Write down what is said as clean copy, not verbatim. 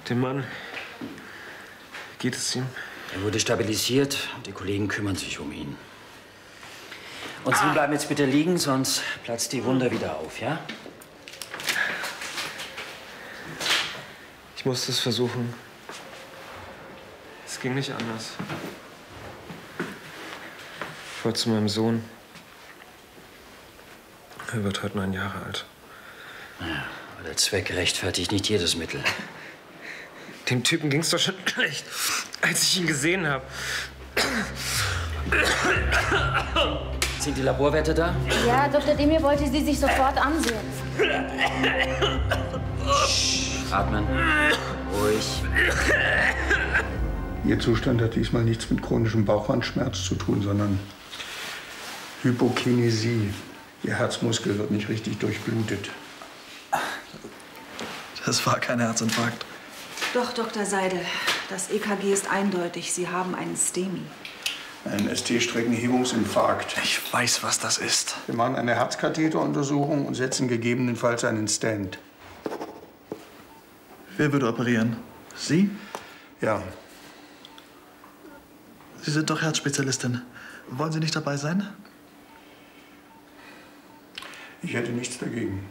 Dem Mann, geht es ihm? Er wurde stabilisiert und die Kollegen kümmern sich um ihn. Und Sie bleiben jetzt bitte liegen, sonst platzt die Wunde wieder auf, ja? Ich musste es versuchen. Es ging nicht anders. Ich wollte zu meinem Sohn. Er wird heute 9 Jahre alt. Ja, aber der Zweck rechtfertigt nicht jedes Mittel. Dem Typen ging's doch schon schlecht, als ich ihn gesehen habe. Sind die Laborwerte da? Ja, Dr. Demir wollte sie sich sofort ansehen. Atmen. Ruhig. Ihr Zustand hat diesmal nichts mit chronischem Bauchwandschmerz zu tun, sondern Hypokinesie. Ihr Herzmuskel wird nicht richtig durchblutet. Das war kein Herzinfarkt. Doch, Dr. Seidel. Das EKG ist eindeutig. Sie haben einen STEMI. Ein ST-Streckenhebungsinfarkt. Ich weiß, was das ist. Wir machen eine Herzkatheteruntersuchung und setzen gegebenenfalls einen Stent. Wer würde operieren? Sie? Ja, Sie sind doch Herzspezialistin. Wollen Sie nicht dabei sein? ich hätte nichts dagegen.